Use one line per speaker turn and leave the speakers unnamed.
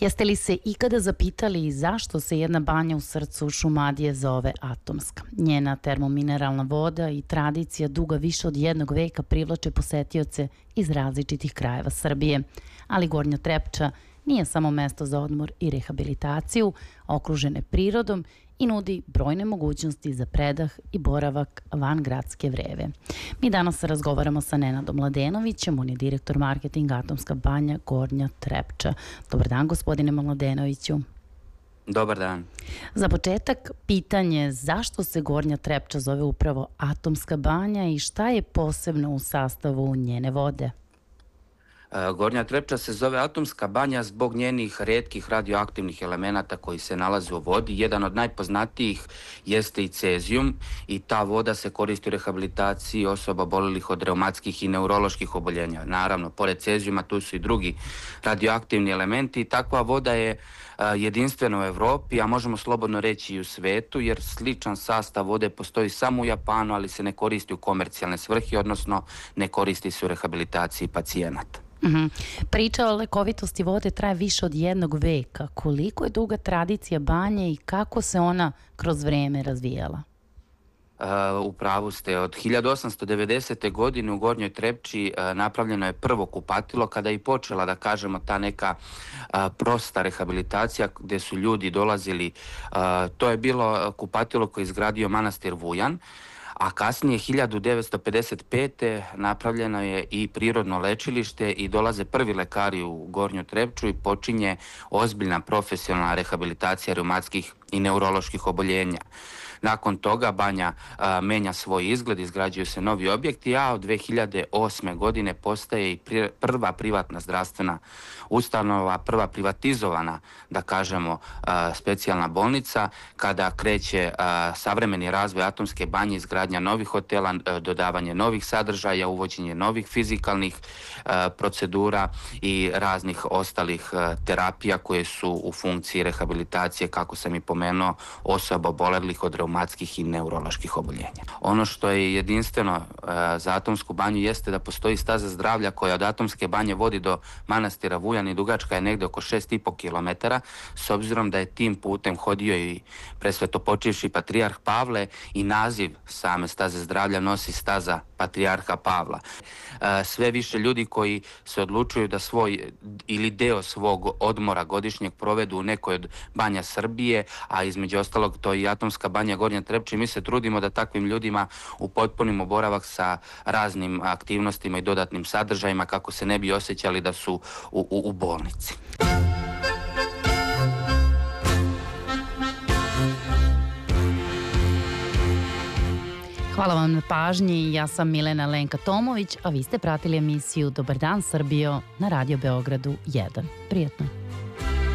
Jeste li se ikada zapitali zašto se jedna banja u srcu Šumadije zove Atomska? Njena termomineralna voda i tradicija duga više od jednog veka privlače posetioce iz različitih krajeva Srbije. Ali Gornja Trepča nije samo mesto za odmor i rehabilitaciju, okružene prirodom i nudi brojne mogućnosti za predah i boravak van gradske vreve. Mi danas razgovaramo sa Nenadom Mladenovićem, on je direktor marketinga Atomska banja Gornja Trepča. Dobar dan, gospodine Mladenoviću.
Dobar dan.
Za početak, pitanje zašto se Gornja Trepča zove upravo Atomska banja i šta je posebno u sastavu njene vode?
Gornja Trepča se zove Atomska banja zbog njenih retkih radioaktivnih elemenata koji se nalaze u vodi. Jedan od najpoznatijih jeste i cezijum i ta voda se koristi u rehabilitaciji osoba obolelih od reumatskih i neuroloških oboljenja. Naravno, pored cezijuma tu su i drugi radioaktivni elementi i takva voda je jedinstvena u Evropi, a možemo slobodno reći i u svetu, jer sličan sastav vode postoji samo u Japanu, ali se ne koristi u komercijalne svrhe, odnosno ne koristi se u rehabilitaciji pacijenata.
Priča o lekovitosti vode traje više od jednog veka. Koliko je duga tradicija banje i kako se ona kroz vreme razvijala?
U pravu ste. Od 1890. godine u Gornjoj Trepči napravljeno je prvo kupatilo kada je i počela, da kažemo, ta neka prosta rehabilitacija gdje su ljudi dolazili. To je bilo kupatilo koje je izgradio manastir Vujan, a kasnije 1955. napravljeno je i prirodno lečilište i dolaze prvi lekari u Gornju Trepču i počinje ozbiljna profesionalna rehabilitacija reumatskih i neuroloških oboljenja. Nakon toga banja menja svoj izgled, izgrađuju se novi objekti, a od 2008. godine postaje i prva privatna zdravstvena ustanova, prva privatizovana, da kažemo, specijalna bolnica, kada kreće savremeni razvoj Atomske banje, izgradnja novih hotela, dodavanje novih sadržaja, uvođenje novih fizikalnih procedura i raznih ostalih terapija koje su u funkciji rehabilitacije, kako sam i pomenuo, osoba obolelih od reumatskih i neuroloških oboljenja. Ono što je jedinstveno za Atomsku banju jeste da postoji staza zdravlja koja od Atomske banje vodi do manastira Vujan i dugačka je negde oko 6,5 km, s obzirom da je tim putem hodio i presvetopočivši patrijarh Pavle i naziv same staze zdravlja nosi staza patrijarha Pavla. Sve više ljudi koji se odlučuju da svoj ili deo svog odmora godišnjeg provedu u nekoj od banja Srbije, a između ostalog to i Atomska banja Gornja Trepča, mi se trudimo da takvim ljudima upotpunimo boravak sa raznim aktivnostima i dodatnim sadržajima kako se ne bi osjećali da su u bolnici.
Hvala vam na pažnji, ja sam Milena Lenka Tomović, a vi ste pratili emisiju Dobar dan Srbijo na Radio Beogradu 1. Prijetno!